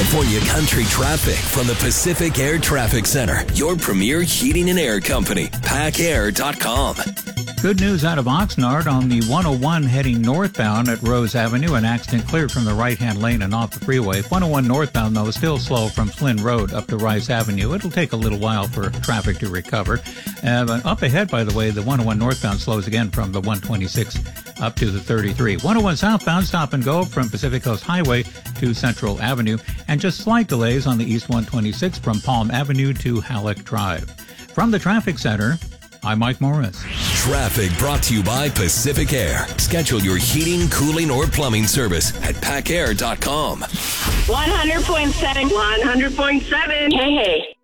California country traffic from the Pacific Air Traffic Center, your premier heating and air company, PackAir.com. Good news out of Oxnard on the 101 heading northbound at Rose Avenue. An accident cleared from the right-hand lane and off the freeway. 101 northbound, though, is still slow from Flynn Road up to Rice Avenue. It'll take a little while for traffic to recover. Up ahead, by the way, the 101 northbound slows again from the 126 up to the 33. 101 southbound, stop and go from Pacific Coast Highway to Central Avenue. And just slight delays on the East 126 from Palm Avenue to Halleck Drive. From the traffic center, I'm Mike Morris. Traffic brought to you by Pacific Air. Schedule your heating, cooling, or plumbing service at PackAir.com. 100.7. 100.7. Hey.